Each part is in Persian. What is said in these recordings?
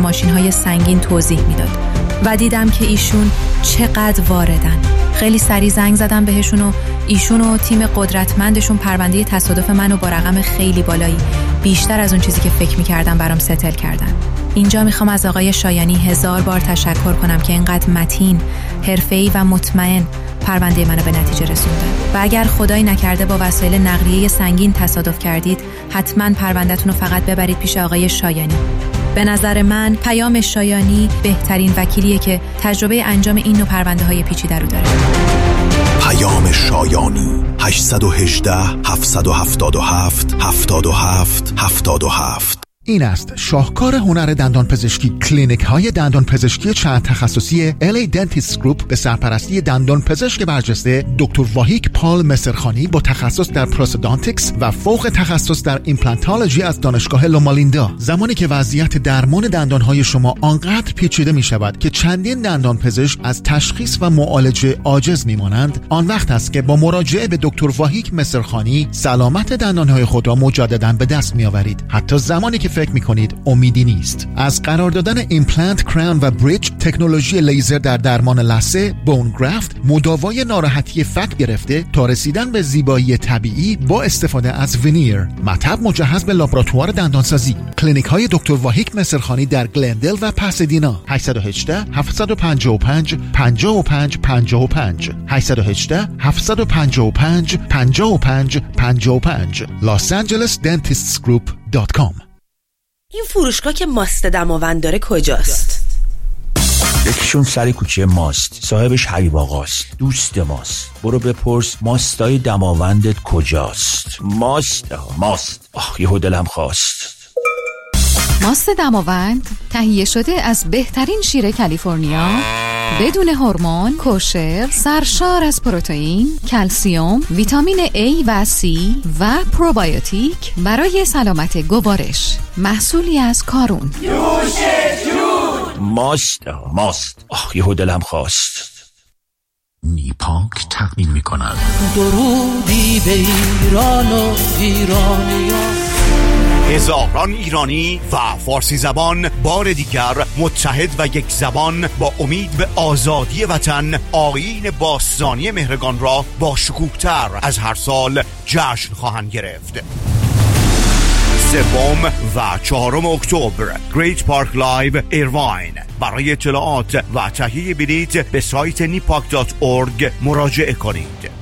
ماشین‌های سنگین توضیح میداد و دیدم که ایشون چقدر واردن. خیلی سریع زنگ زدم بهشون و ایشون و تیم قدرتمندشون پرونده تصادف منو با رقم خیلی بالایی، بیشتر از اون چیزی که فکر می‌کردم، برام ستل کردن. اینجا میخوام از آقای شایانی 1000 بار تشکر کنم که اینقدر متین، حرفه‌ای و مطمئن پرونده منو به نتیجه رسوندن. و اگر خدایی نکرده با وسایل نقلیه سنگین تصادف کردید، حتما پرونده‌تون رو فقط ببرید پیش آقای شایانی. به نظر من پیام شایانی بهترین وکیلیه که تجربه انجام این نوع پرونده‌های پیچیده رو داره. پیام شایانی 818 777 77 77. این است شاهکار هنر دندان پزشکی. کلینیک های دندان پزشکی چند تخصصی LA Dentist Group به سرپرستی دندان پزشک برجسته دکتر واهیک پال مصرخانی با تخصص در پروستودانتیکس و فوق تخصص در ایمپلانتولوژی از دانشگاه لومالیندا. زمانی که وضعیت درمان دندان های شما آنقدر پیچیده می شود که چندین دندان پزشک از تشخیص و معالجه عاجز می مانند، آن وقت است که با مراجعه به دکتر واهیک مصرخانی سلامت دندان های خود را مجددا به دست می آورید، حتی زمانی که فکر میکنید امیدی نیست. از قرار دادن ایمپلنت، کراون و بریج، تکنولوژی لیزر در درمان لثه، بون گرافت، مداوای ناراحتی فک گرفته تا رسیدن به زیبایی طبیعی با استفاده از وینیر، مطب مجهز به لابراتوار دندانسازی. کلینیک های دکتر واهیک مصرخانی در گلندل و پاسادینا. 818 755 55 55 818 755 55 55 losangelesdentistsgroup.com. این فروشگاه که ماست دماوند داره کجاست؟ یکیشون سر کوچه ماست، صاحبش حبیب آقاست، دوست ماست. برو بپرس ماستای دماوندت کجاست. ماست یهو دلم خواست. ماست دماوند تهیه شده از بهترین شیر کالیفرنیا، بدون هورمون، کوشر، سرشار از پروتئین، کلسیم، ویتامین A و C و پروبیوتیک برای سلامت گوارش. محصولی از کارون. نوش جون. ماست یهو دلم خواست. نیپاک تقدیم می‌کند درودی به ایران و ایرانیان. هزاران ایرانی و فارسی زبان بار دیگر متحد و یک زبان با امید به آزادی وطن آیین باستانی مهرگان را با شکوه‌تر از هر سال جشن خواهند گرفت. 3 و 4 اکتبر گریت پارک لایو ایرواین. برای اطلاعات و تهیه بلیط به سایت nipak.org مراجعه کنید.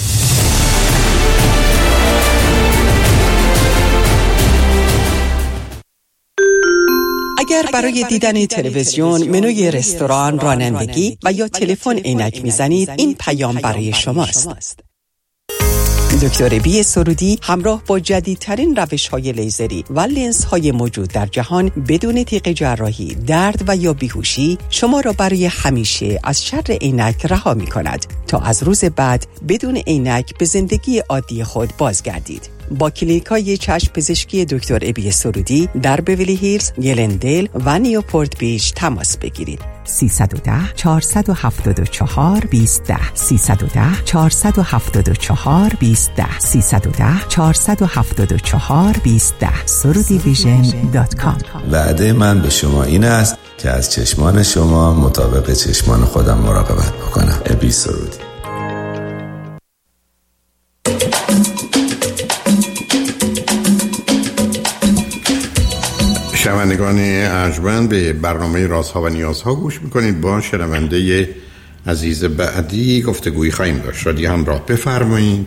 اگر برای دیدن تلویزیون، منوی رستوران، رانندگی و یا تلفن عینک میزنید، این پیام برای شماست. دکتر بی سرودی همراه با جدیدترین روش‌های لیزری و لنزهای موجود در جهان بدون تیغ جراحی، درد و یا بیهوشی شما را برای همیشه از شر عینک رها می‌کند تا از روز بعد بدون عینک به زندگی عادی خود بازگردید. با کلینیک‌های چشم پزشکی دکتر ابی سرودی در بیولی هیلز، گلندل و نیوپورت بیچ تماس بگیرید. 310 474 2010 310 474 2010 310 474 2010 surudivision.com. وعده من به شما این است که از چشمان شما مطابق چشمان خودم مراقبت بکنم. ابی سرودی. شنوندگان ارجمند به برنامه رازها و نیازها گوش میکنید. با شنونده عزیز بعدی گفتگویی خواهیم داشت. رادیو همراه، بفرمایید.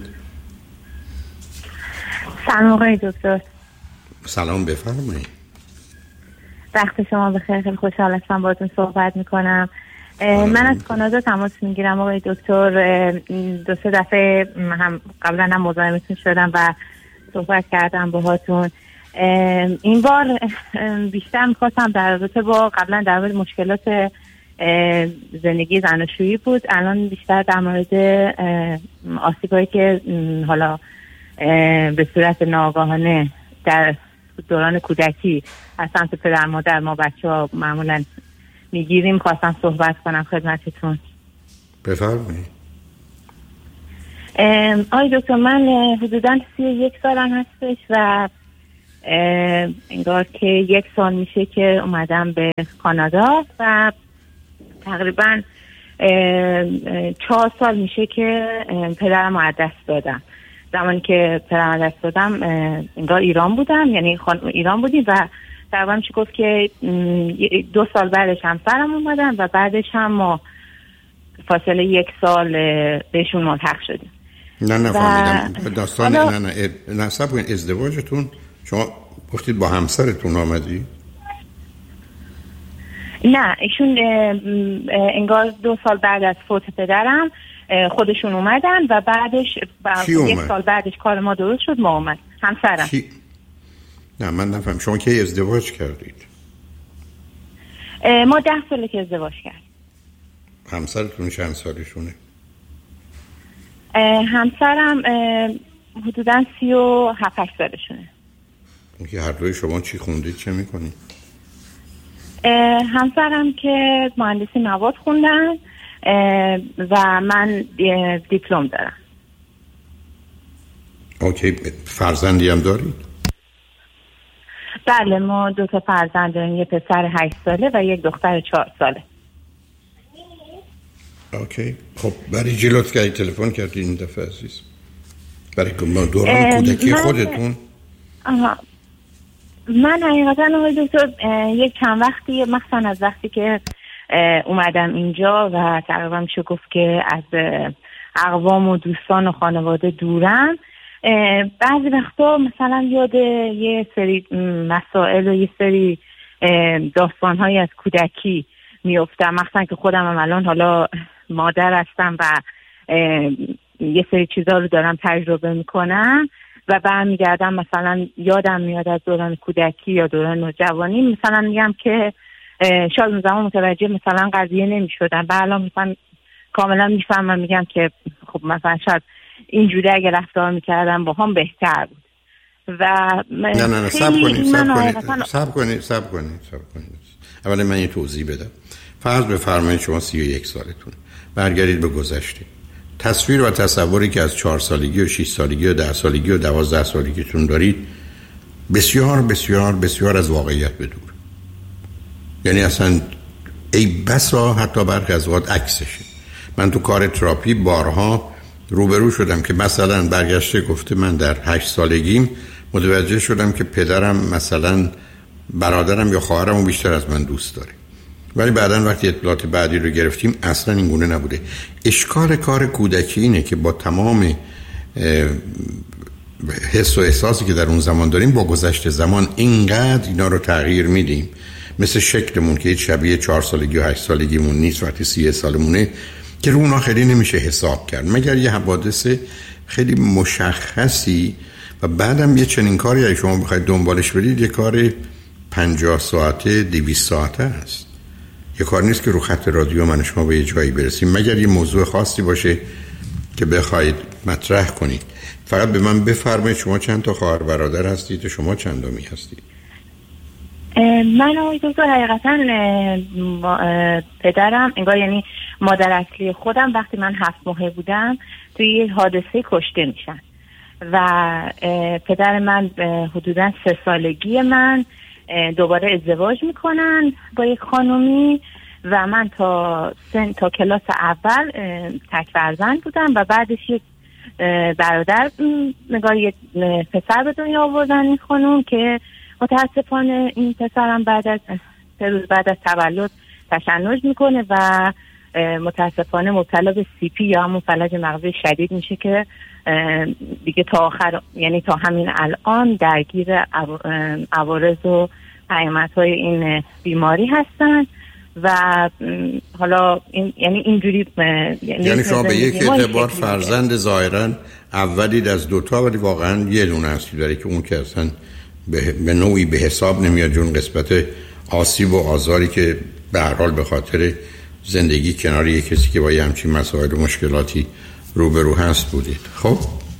سلام آقای دکتر. سلام، بفرمایید. وقت شما بخیر. خیلی خوشحال هستم باهاتون صحبت میکنم. من از کانادا تماس میگیرم آقای دکتر. 2-3 دفعه هم قبلا هم مزاحمتون شدم و صحبت کردم باهاتون. این بار بیشتر میخواستم در رابطه با قبلا در مورد مشکلات زندگی زناشویی بود، الان بیشتر در مورد آسیبایی که حالا به صورت ناآگاهانه در دوران کودکی از سمت پدر مادر ما بچه‌ها معمولا میگیریم خواستم صحبت کنم خدمتتون. بفرمایید. آقای دکتر، من حدوداً 31 سالم هستش و انگار که 1 سال میشه که اومدم به کانادا و تقریبا 4 سال میشه که پدرم رو از دست دادم. زمانی که پدرم از دست دادم انگار ایران بودم، یعنی ایران بودیم و تقریبا میشه گفت که 2 سال بعدش همسرم اومدن و بعدش هم ما فاصله 1 سال بهشون ملحق شدیم. نه فهمیدم داستان. نه سب کنید، ازدواجتون شما گفتید با همسرتون آمدی؟ نه ایشون انگار 2 سال بعد از فوت پدرم خودشون اومدن و بعدش 1 سال بعدش کار ما درست شد، ما اومد همسرم. نه من نفهم، شما کی ازدواج کردید؟ ما 10 ساله که ازدواج کردیم. همسرتون چند سالشونه؟ همسرم حدوداً 37 سالشونه. که هر دوی شما چی خوندید، چه میکنید؟ همسرم که مهندسی مواد خوندن و من دیپلم دارم. اوکی. فرزندی هم دارید؟ بله ما 2 تا فرزند داریم، یه پسر 8 ساله و یک دختر 4 ساله. اوکی. خب برای چی لطف کردید تلفن کردید این دفعه عزیز؟ برای دوران کودکی خودتون؟ من حقیقتا آقای دکتر یک چند وقتی، مثلا از وقتی که اومدم اینجا و تقریبا میشه گفت که از اقوام و دوستان و خانواده دورم، بعضی وقتا مثلا یاد یه سری مسائل و یه سری داستان‌های از کودکی میافتم، مثلا که خودم هم الان حالا مادر هستم و یه سری چیزا رو دارم تجربه میکنم و برمیگردم مثلا یادم میاد از دوران کودکی یا دوران نوجوانی، مثلا میگم که شاید اون زمان متوجه مثلا قضیه نمیشدم، الان مثلا کاملا میفهمم، میگم که خب مثلا شاید اینجوری اگه رفتار میکردم با هم بهتر بود. و نه سب کنید اولا من یه توضیح بدم. فرض بفرمایید شما 31 سالتون، برگردید به گذشته. تصویر و تصوری که از 4 سالگی و 6 سالگی و 10 سالگی و 12 سالگیتون دارید بسیار بسیار بسیار از واقعیت بدور. یعنی اصلا ای بسا حتی برخی از وقت عکسشه. من تو کار تراپی بارها روبرو شدم که مثلا برگشته گفته من در 8 سالگیم متوجه شدم که پدرم مثلا برادرم یا خواهرمو بیشتر از من دوست داره، ولی بعداً وقتی اطلاعات بعدی رو گرفتیم اصلا این گونه نبوده. اشکال کار کودکی اینه که با تمام حس و احساسی که در اون زمان داریم با گذشت زمان اینقدر اینا رو تغییر میدیم، مثل شکلمون که شبیه 4 سالگی و 8 سالگیمون نیست وقتی 30 سالمونه، که رو اونا خیلی نمیشه حساب کرد مگر یه حوادث خیلی مشخصی. و بعدم یه چنین کاری اگه شما بخواید دنبالش برید یه کار 50 ساعته 200 ساعته هست، یه کار نیست که رو خط رادیو من شما به یه جایی برسیم، مگر یه موضوع خاصی باشه که بخواید مطرح کنید. فقط به من بفرمایید شما چند تا خواهر برادر هستید و شما چندمی هستید؟ من آقای دکتر حقیقتا پدرم انگار یعنی مادر اصلی خودم وقتی من 7 ماهه بودم توی یه حادثه کشته میشن و پدر من حدودا 3 سالگی من دوباره ازدواج میکنن با یک خانومی و من تا کلاس اول تک فرزند بودم و بعدش یک برادر نگاه یک پسر به دنیا آوردن این خانوم که متاسفانه این پسرم بعد از 3 روز بعد از تولد تشنج میکنه و متاسفانه مبتلا به CP یا همون فلج مغزی شدید میشه که دیگه تا آخر، یعنی تا همین الان درگیر عوارض و پیامدهای این بیماری هستن و حالا یعنی اینجوری یعنی شما به یک اعتبار فرزند ظاهرا اولید از 2 تا ولی واقعا یه دونه هستی داره که اون که اصلا به نوعی به حساب نمیاد، جون قسمت آسیب و آزاری که به هر حال به خاطر زندگی کنار یک کسی که با یه همچین مسائل و مشکلاتی روبرو هست بودید. خب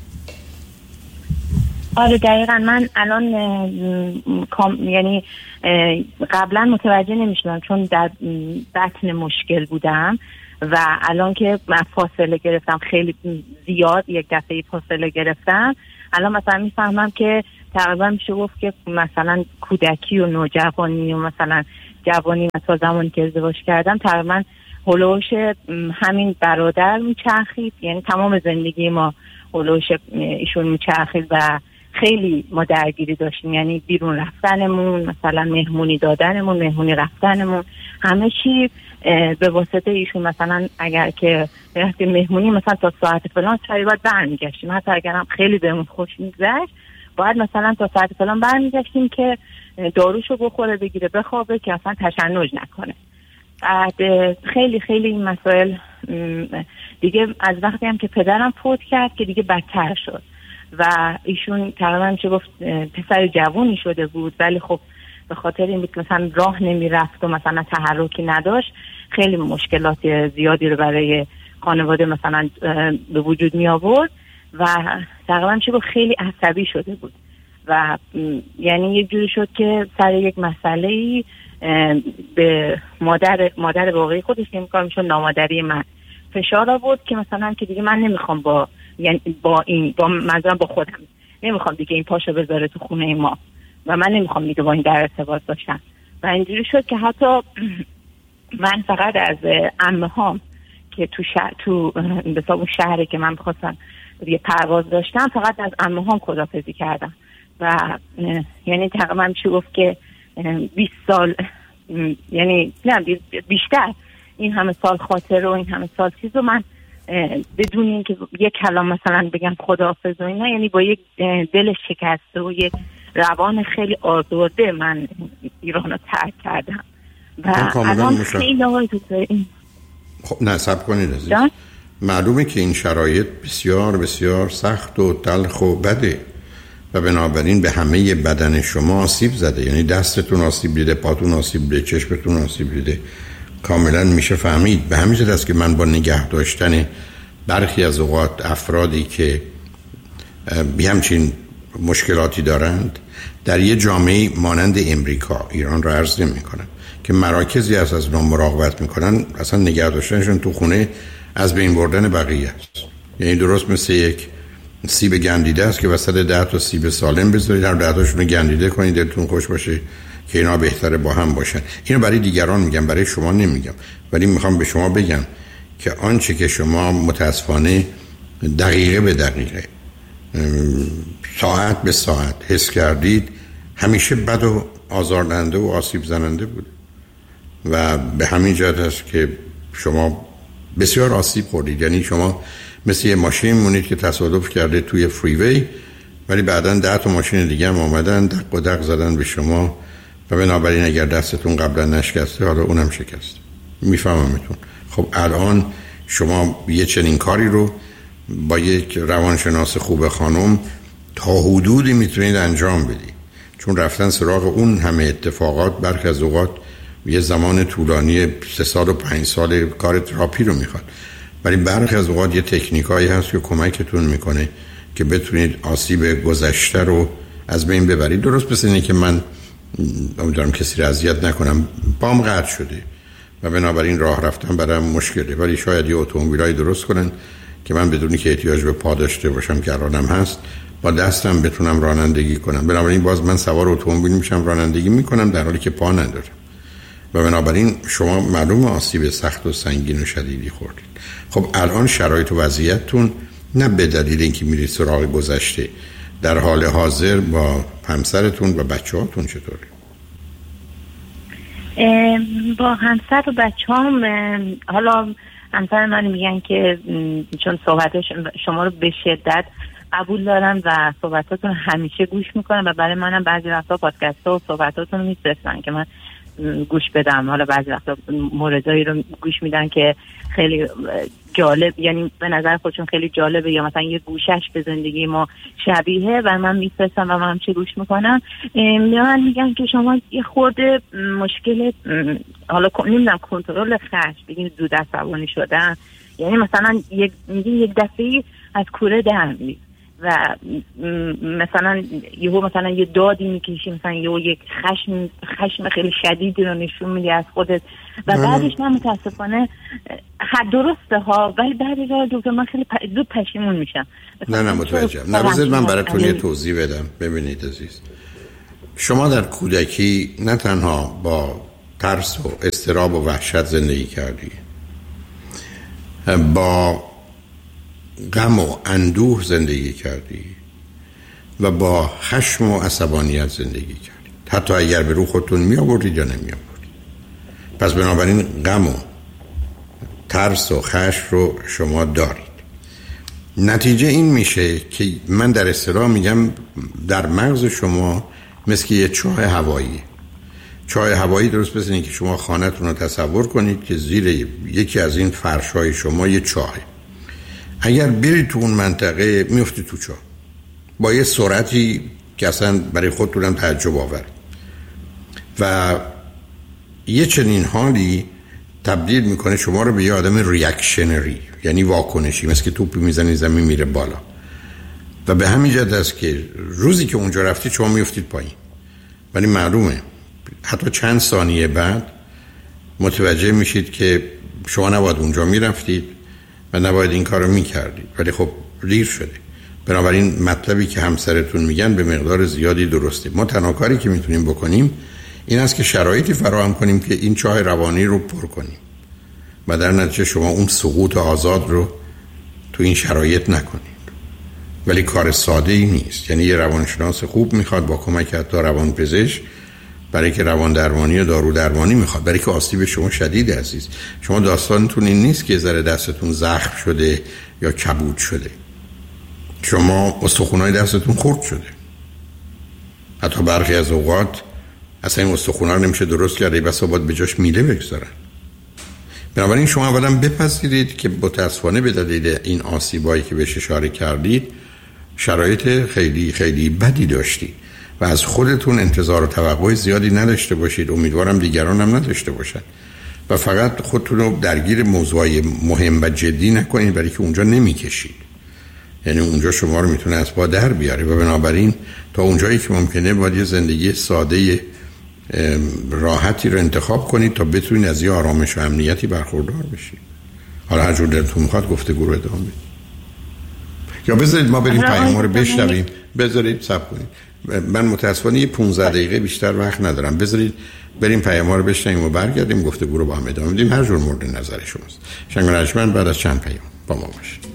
آره دقیقا. من الان یعنی قبلا متوجه نمیشدم چون در بطن مشکل بودم و الان که من فاصله گرفتم خیلی زیاد، یک دفعه فاصله گرفتم، الان مثلا میفهمم که تقریبا میشه گفت که مثلا کودکی و نوجوانی و مثلا جوانی تا زمانی که ازدواج کردم تقریبا هلوش همین برادر میچرخید، یعنی تمام زندگی ما هلوش ایشون میچرخید و خیلی ما درگیری داشتیم، یعنی بیرون رفتنمون، مثلا مهمونی دادنمون، مهمونی رفتنمون، همه چی به واسطه ایشون. مثلا اگر که رفتیم مهمونی مثلا تا ساعت فلان سری باید برمیگشتیم، حتی اگر هم خیلی بهمون خوش میگذشت باید مثلا تا ساعت فلان برمیگشتیم که داروشو بخوره، بگیره، بخوابه که اصلا تشنج نکنه. بعد خیلی خیلی این مسائل دیگه از وقتی هم که پدرم فوت کرد که دیگه بدتر شد و ایشون تقریبا میشه گفت پسر جوونی شده بود، ولی خب به خاطر این بود که مثلا راه نمیرفت و مثلا تحرکی نداشت، خیلی مشکلات زیادی رو برای خانواده مثلا به وجود می آورد و تقریبا میشه گفت خیلی عصبی شده بود و یعنی یک جوری شد که سر یک مسئله‌ای به مادر واقعی خودش که میگم میشون نامادری من فشار آورد که مثلا که دیگه من نمیخوام با مثلا با خودم نمیخوام دیگه این پاشو بذاره تو خونه ما و من نمیخوام دیگه با این در ارتباط باشم و اینجوری شد که حتی من فقط از عمه‌هام که تو اون شهری که من می‌خواستم یه پرواز داشتم فقط از عمه‌هام خداحافظی کردم و یعنی تقریبا میشه گفت که 20 سال یعنی نه بیشتر این همه سال خاطر و این همه سال چیزو من بدون اینکه یک کلام مثلا بگم خداحافظ و اینا، یعنی با یک دل شکسته و یک روان خیلی آزرده من ایران رو ترک کردم و الان خیلی خب نه صبر کنید عزیز، معلومه که این شرایط بسیار بسیار سخت و تلخ و بده و بنابراین به همه بدن شما آسیب زده، یعنی دستتون آسیب دیده، پاتون آسیب دیده، چشمتون آسیب دیده، کاملا میشه فهمید. به همین جهت است که من با نگه داشتن برخی از اوقات افرادی که همچین مشکلاتی دارند در یه جامعه مانند امریکا، ایران رو عرض نمی‌کنم که مراکزی هست از نام مراقبت میکنن، اصلا نگه داشتنشون تو خونه از بین بردن بقیه است. یعنی درست مثل یک سیب گندیده است که وسط 10 تا سیب سالم بذارید، هر 10 تاشون رو گندیده کنید، دلتون خوش باشه که اینا بهتره با هم باشن. اینو برای دیگران میگم، برای شما نمیگم، ولی میخوام به شما بگم که آنچه که شما متاسفانه دقیقه به دقیقه ساعت به ساعت حس کردید همیشه بد و آزاردهنده و آسیب زننده بود و به همین جهت است که شما بسیار آسیب خوردید. یعنی شما مثل یه ماشین مونید که تصادف کرده توی فریوی، ولی بعداً 10 تا ماشین دیگه هم آمدن دق و دق زدن به شما و بنابراین اگر دستتون قبلا نشکسته حالا اونم شکسته. میفهممتون. خب الان شما یه چنین کاری رو با یک روانشناس خوب خانم تا حدودی میتونید انجام بدید، چون رفتن سراغ اون همه اتفاقات برخی از اوقات یه زمان طولانی 3 سال و 5 سال کار تراپی رو میخواد، ولی برخی از اوقات یه تکنیکایی هست که کمکتون میکنه که بتونید آسیب گذشته رو از بین ببرید. درست مثل اینه که من امیدوارم کسی رو اذیت نکنم، پام قطع شده و بنابراین راه رفتن برام مشکله، ولی شاید یه اتومبیلای درست کنن که من بدونی که احتیاج به پا داشته باشم که الانم هست، با دستم بتونم رانندگی کنم. بنابراین باز من سوار اتومبیل میشم، رانندگی میکنم در حالی که پا ندارم و بنابراین شما معلوم آسیب سخت و سنگین و شدیدی خوردید. خب الان شرایط و وضعیتتون نه به دلیل اینکه میرید سراغ گذشته، در حال حاضر با همسرتون و بچه‌هاتون چطوره؟ با همسر و بچه‌هام حالا همسر من میگن که چون صحبت شما رو به شدت قبول دارن و صحبتاتون همیشه گوش میکنن و برای منم بعضی وقتا پادکست ها و صحبتاتون رو میفرستن که من گوش بدم. حالا بعضی وقتا موردایی رو گوش میدن که خیلی جالب، یعنی به نظر خودشون خیلی جالبه یا مثلا یه گوشش به زندگی ما شبیه و من میفرستم و من همیشه گوش میکنم. من میگن که شما یه خورده مشکل حالا نمیدونم کنترل خشم، بگین زود عصبانی شدن، یعنی مثلا یک دفعه از کوره در میری و مثلا مثلا یه دادی میکشی، مثلا یک خشم خیلی شدیدی رو نشون میدی از خودت و بعدش من متاسفانه درسته ها، ولی بعد از دکتر من خیلی زود پشیمون میشم. نه متوجهم. بذارید من براتون یه توضیح بدم. ببینید عزیز، شما در کودکی نه تنها با ترس و اضطراب و وحشت زندگی کردی، با غم و اندوه زندگی کردی و با خشم و عصبانیت زندگی کردی، حتی اگر به رو خودتون می آوردید یا نمی آوردید. پس بنابراین غم و ترس و خشم رو شما دارید. نتیجه این میشه که من در اصطلاح میگم در مغز شما مثل یه چاه هوایی. چاه هوایی درست مثل این که شما خانه‌تون رو تصور کنید که زیر یکی از این فرش‌های شما یه چاهه. اگر برید تو اون منطقه میفتید تو چاه با یه سرعتی که اصلا برای خودتونم تعجب آور و یه چنین حالی تبدیل میکنه شما رو به یه آدم ریاکشنری، یعنی واکنشی، مثل که توپی میزنی زمین میره بالا. و به همین جهت است که روزی که اونجا رفتید شما میفتید پایین، ولی معلومه حتی چند ثانیه بعد متوجه میشید که شما نباید اونجا میرفتید و نباید این کار رو میکردید، ولی خب دیر شده. بنابراین مطلبی که همسرتون میگن به مقدار زیادی درسته. ما تنها کاری که میتونیم بکنیم این است که شرایطی فراهم کنیم که این چاه روانی رو پر کنیم و در نتیجه شما اون سقوط آزاد رو تو این شرایط نکنید. ولی کار ساده ای نیست. یعنی یه روانشناس خوب میخواد با کمک حتی روانپزشک، برای که روان درمانی و دارو درمانی میخواد، برای که آسیب شما شدید عزیز. شما داستانتون این نیست که ذره دستتون زخم شده یا کبود شده. شما استخونای دستتون خرد شده. حتی برخی از اوقات اصلا این استخونا رو نمیشه درست کرده، بس باید به جاش میله بگذارن. بنابراین شما اولا بپذیرید که متاسفانه به دلیل این آسیبایی که بهش اشاره کردید شرایط خیلی خیلی بدی داشتید و از خودتون انتظار و توقع زیادی نداشته باشید. امیدوارم دیگران هم نداشته باشن و فقط خودتون رو درگیر موضوعای مهم و جدی نکنید، برای که اونجا نمیکشید. یعنی اونجا شما رو میتونه از پا در بیاره و بنابراین تا اونجایی که ممکنه باید یه زندگی ساده راحتی رو انتخاب کنید تا بتونید از یه آرامش و امنیتی برخوردار بشید. حالا هر جور دلتون میخواد گفتگو رو ادامه بدید یا بذارید ما بریم پیام رو بشنویم. بذارید صبر کنید، من متاسفانه یه 15 دقیقه بیشتر وقت ندارم. بذارید بریم پیام رو بشنویم و برگردیم گفتگو رو با هم ادامه بدیم. هر جور مورد نظر شماست. شنگ رجمن بعد از چند پیام با ما باشید.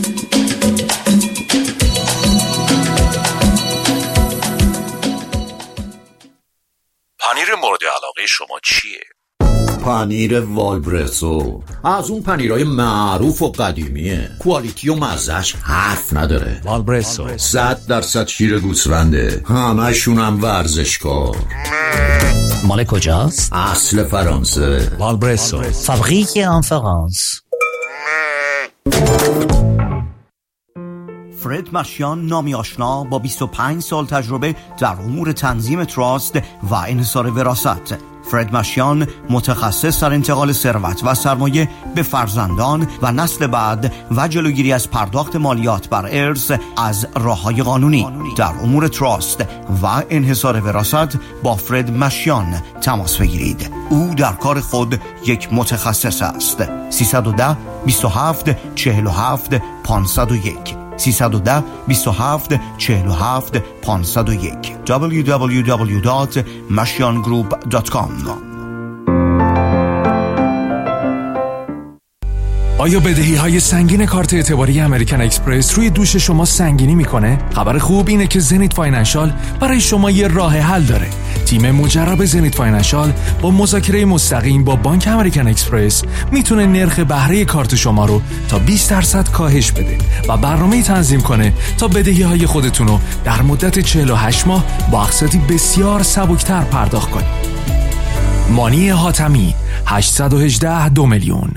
پنیر مورد علاقه شما چیه؟ پنیر والبرسو از اون پنیرهای معروف و قدیمیه، کوالیتی و مزهش حرف نداره. والبرسو 100% شیر گوسفنده، همشون هم ورزشکار. مال کجاست؟ اصل فرانسه. والبرسو فابریک ان فرانس. فرد مشیان، نامی آشنا با 25 سال تجربه در امور تنظیم تراست و انحصار وراثت. فرد مشیان متخصص در انتقال ثروت و سرمایه به فرزندان و نسل بعد و جلوگیری از پرداخت مالیات بر ارث از راه‌های قانونی. در امور تراست و انحصار وراثت با فرد مشیان تماس بگیرید. او در کار خود یک متخصص است. 310 27 47 501 310 27 47 501 www.mashiangroup.com. آیا بدهی‌های سنگین کارت اعتباری امریکن اکسپرس روی دوش شما سنگینی میکنه؟ خبر خوب اینه که زنیت فاینانشال برای شما یه راه حل داره. تیم مجرب زنیت فاینانشال با مذاکره مستقیم با بانک امریکن اکسپرس میتونه نرخ بهره کارت شما رو تا 20% کاهش بده و برنامه‌ای تنظیم کنه تا بدهی‌های خودتون رو در مدت 48 ماه با اقساطی بسیار سبکتر پرداخت کنید. مانی حاتمی 818 2 میلیون.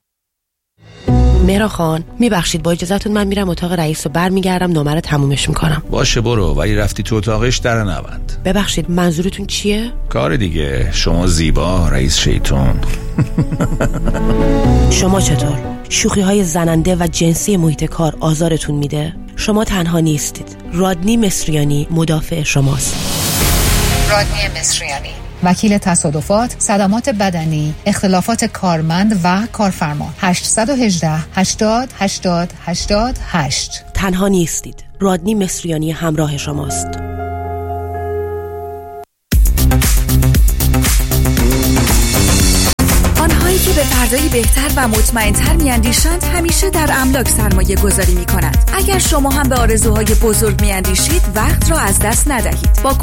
مهران خان میبخشید با اجازهتون من میرم اتاق رئیس و برمیگردم نامه رو تمومش میکنم. باشه برو، ولی رفتی تو اتاقش در نبند. ببخشید منظورتون چیه؟ کار دیگه، شما زیبا رئیس شیطون. شما چطور؟ شوخی های زننده و جنسی محیط کار آزارتون میده؟ شما تنها نیستید. رادنی مصریانی مدافع شماست. رادنی مصریانی وکیل تصادفات، صدمات بدنی، اختلافات کارمند و کارفرما. 818 80 80 88. تنها نیستید. رادنی مصریانی همراه شماست. آنهایی که به فردایی بهتر و مطمئن‌تر می‌اندیشند همیشه در املاک سرمایه گذاری می‌کنند. اگر شما هم به آرزوهای بزرگ می‌اندیشید وقت را از دست ندهید. با